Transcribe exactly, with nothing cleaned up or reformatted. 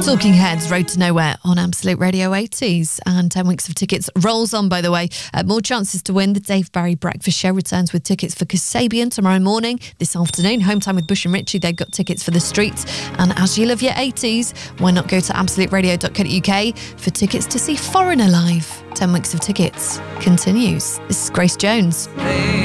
Talking Heads, Road to Nowhere on Absolute Radio eighties. And ten weeks of tickets rolls on, by the way. Uh, more chances to win. The Dave Barry Breakfast Show returns with tickets for Kasabian tomorrow morning. This afternoon, Home Time with Bush and Richie, they've got tickets for The Streets. And as you love your eighties, why not go to absolute radio dot co dot uk for tickets to see Foreigner live? ten weeks of tickets continues. This is Grace Jones.